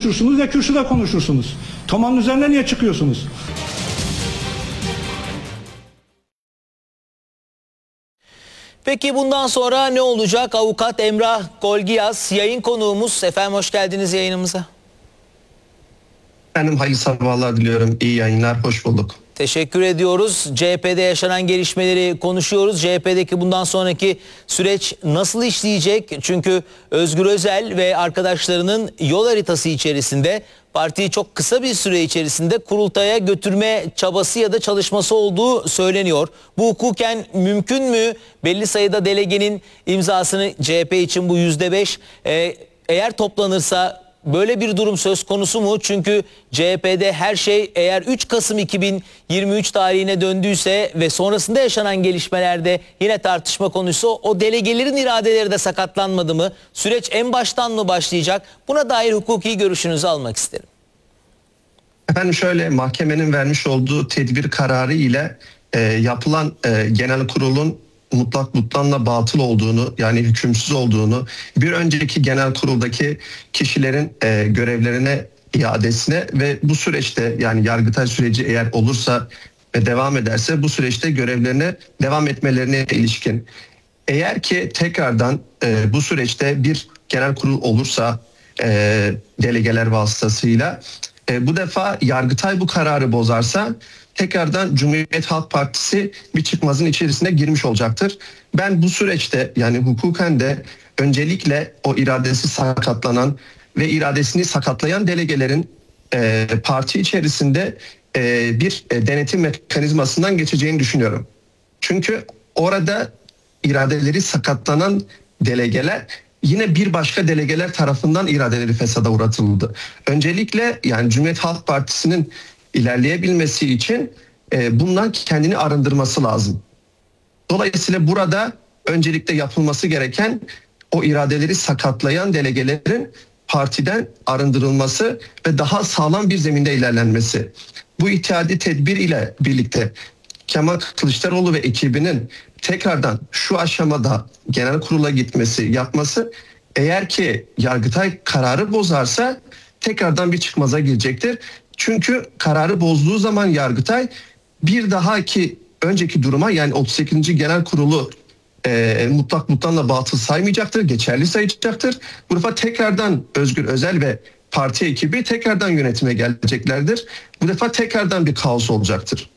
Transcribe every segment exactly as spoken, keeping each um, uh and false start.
konuşursunuz ya kürsüde konuşursunuz. Tomanın üzerine niye çıkıyorsunuz? Peki bundan sonra ne olacak? Avukat Emrah Golgiyaz yayın konuğumuz. Efendim hoş geldiniz yayınımıza. Efendim hayırlı sabahlar diliyorum. İyi yayınlar. Hoş bulduk. Teşekkür ediyoruz. C H P'de yaşanan gelişmeleri konuşuyoruz. C H P'deki bundan sonraki süreç nasıl işleyecek? Çünkü Özgür Özel ve arkadaşlarının yol haritası içerisinde partiyi çok kısa bir süre içerisinde kurultaya götürme çabası ya da çalışması olduğu söyleniyor. Bu hukuken mümkün mü? Belli sayıda delegenin imzasını C H P için bu yüzde beş e, eğer toplanırsa böyle bir durum söz konusu mu? Çünkü C H P'de her şey eğer üç Kasım iki bin yirmi üç tarihine döndüyse ve sonrasında yaşanan gelişmelerde yine tartışma konusu, o delegelerin iradeleri de sakatlanmadı mı? Süreç en baştan mı başlayacak? Buna dair hukuki görüşünüzü almak isterim. Efendim şöyle, mahkemenin vermiş olduğu tedbir kararı ile e, yapılan e, genel kurulun mutlak butlanla batıl olduğunu, yani hükümsüz olduğunu, bir önceki genel kuruldaki kişilerin e, görevlerine iadesine ve bu süreçte, yani Yargıtay süreci eğer olursa ve devam ederse bu süreçte görevlerine devam etmelerine ilişkin. Eğer ki tekrardan e, bu süreçte bir genel kurul olursa e, delegeler vasıtasıyla e, bu defa Yargıtay bu kararı bozarsa tekrardan Cumhuriyet Halk Partisi bir çıkmazın içerisine girmiş olacaktır. Ben bu süreçte, yani hukuken de öncelikle o iradesi sakatlanan ve iradesini sakatlayan delegelerin e, parti içerisinde e, bir e, denetim mekanizmasından geçeceğini düşünüyorum. Çünkü orada iradeleri sakatlanan delegeler yine bir başka delegeler tarafından iradeleri fesada uğratıldı. Öncelikle yani Cumhuriyet Halk Partisi'nin ilerleyebilmesi için e, bundan kendini arındırması lazım. Dolayısıyla burada öncelikle yapılması gereken o iradeleri sakatlayan delegelerin partiden arındırılması ve daha sağlam bir zeminde ilerlenmesi. Bu ihtiyadi tedbir ile birlikte Kemal Kılıçdaroğlu ve ekibinin tekrardan şu aşamada genel kurula gitmesi, yapması, eğer ki Yargıtay kararı bozarsa tekrardan bir çıkmaza girecektir. Çünkü kararı bozduğu zaman Yargıtay bir daha ki önceki duruma, yani otuz sekizinci genel kurulu e, mutlak mutlakla batıl saymayacaktır, geçerli sayacaktır. Bu defa tekrardan Özgür Özel ve parti ekibi tekrardan yönetime geleceklerdir. Bu defa tekrardan bir kaos olacaktır.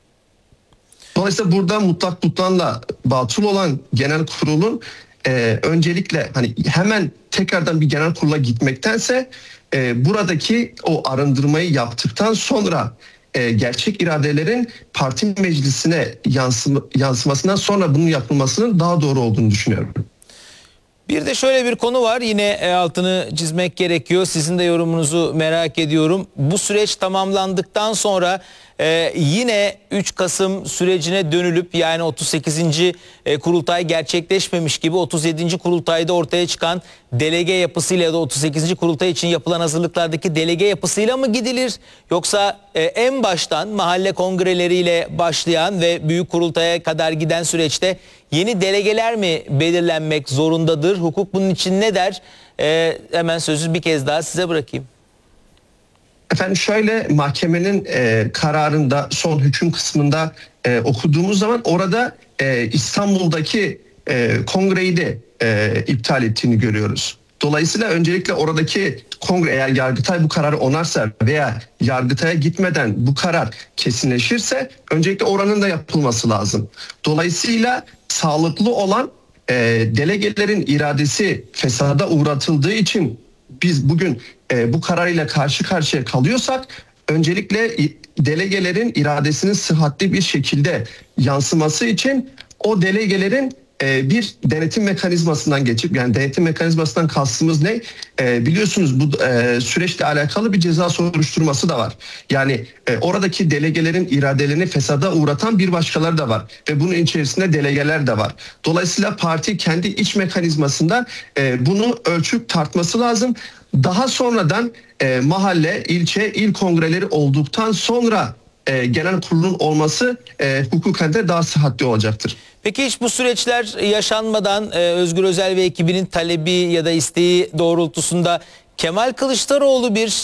Dolayısıyla burada mutlak mutlakla batıl olan genel kurulun e, öncelikle hani hemen tekrardan bir genel kurula gitmektense e, buradaki o arındırmayı yaptıktan sonra e, gerçek iradelerin parti meclisine yansıma, yansımasından sonra bunun yapılmasının daha doğru olduğunu düşünüyorum. Bir de şöyle bir konu var, yine altını çizmek gerekiyor. Sizin de yorumunuzu merak ediyorum. Bu süreç tamamlandıktan sonra e, yine üç Kasım sürecine dönülüp, yani otuz sekizinci E, kurultay gerçekleşmemiş gibi otuz yedinci kurultayda ortaya çıkan delege yapısıyla ya da otuz sekizinci kurultay için yapılan hazırlıklardaki delege yapısıyla mı gidilir? Yoksa e, en baştan mahalle kongreleriyle başlayan ve büyük kurultaya kadar giden süreçte yeni delegeler mi belirlenmek zorundadır? Hukuk bunun için ne der? E, hemen sözü bir kez daha size bırakayım. Efendim şöyle, mahkemenin e, kararında son hüküm kısmında e, okuduğumuz zaman orada e, İstanbul'daki e, kongreyi de e, iptal ettiğini görüyoruz. Dolayısıyla öncelikle oradaki kongre, eğer Yargıtay bu kararı onarsa veya Yargıtay'a gitmeden bu karar kesinleşirse öncelikle oranın da yapılması lazım. Dolayısıyla sağlıklı olan e, delegelerin iradesi fesada uğratıldığı için biz bugün e, bu kararıyla karşı karşıya kalıyorsak öncelikle delegelerin iradesinin sıhhatli bir şekilde yansıması için o delegelerin e, bir denetim mekanizmasından geçip, yani denetim mekanizmasından kastımız ne? E, biliyorsunuz bu e, süreçle alakalı bir ceza soruşturması da var. Yani e, oradaki delegelerin iradelerini fesada uğratan bir başkaları da var ve bunun içerisinde delegeler de var. Dolayısıyla parti kendi iç mekanizmasından e, bunu ölçüp tartması lazım. Daha sonradan e, mahalle, ilçe, il kongreleri olduktan sonra e, genel kurulun olması e, hukuken de daha sıhhatli olacaktır. Peki hiç bu süreçler yaşanmadan e, Özgür Özel ve ekibinin talebi ya da isteği doğrultusunda Kemal Kılıçdaroğlu bir